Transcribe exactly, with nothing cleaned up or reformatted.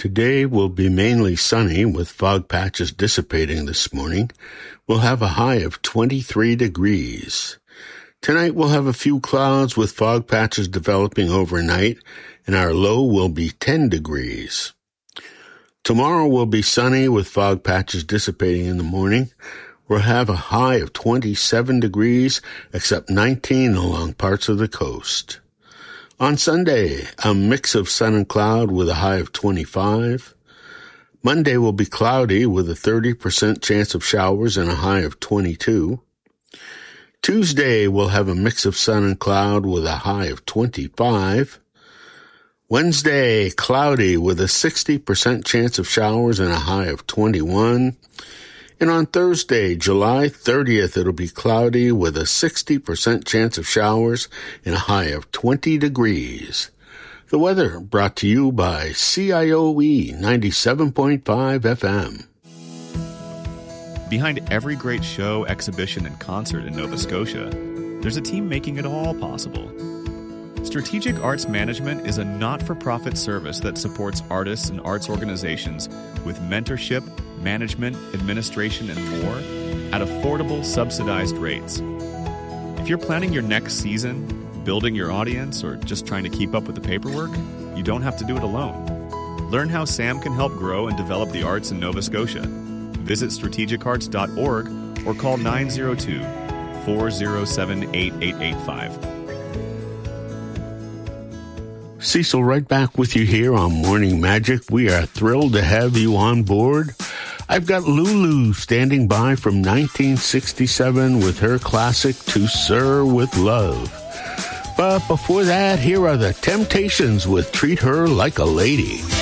Today will be mainly sunny with fog patches dissipating this morning. We'll have a high of twenty-three degrees. Tonight we'll have a few clouds with fog patches developing overnight, and our low will be ten degrees. Tomorrow will be sunny with fog patches dissipating in the morning. We'll have a high of twenty-seven degrees, except nineteen along parts of the coast. On Sunday, a mix of sun and cloud with a high of twenty-five. Monday will be cloudy with a thirty percent chance of showers and a high of twenty-two. Tuesday will have a mix of sun and cloud with a high of twenty-five. Wednesday, cloudy with a sixty percent chance of showers and a high of twenty-one. And on Thursday, July thirtieth, it'll be cloudy with a sixty percent chance of showers and a high of twenty degrees. The weather brought to you by C I O E ninety-seven point five F M. Behind every great show, exhibition, and concert in Nova Scotia, there's a team making it all possible. Strategic Arts Management is a not-for-profit service that supports artists and arts organizations with mentorship, management, administration, and more at affordable, subsidized rates. If you're planning your next season, building your audience, or just trying to keep up with the paperwork, you don't have to do it alone. Learn how SAM can help grow and develop the arts in Nova Scotia. Visit strategic arts dot org or call nine zero two, four zero seven, eight eight eight five. Cecil, right back with you here on Morning Magic. We are thrilled to have you on board. I've got Lulu standing by from nineteen sixty-seven with her classic To Sir With Love. But before that, here are the Temptations with Treat Her Like a Lady.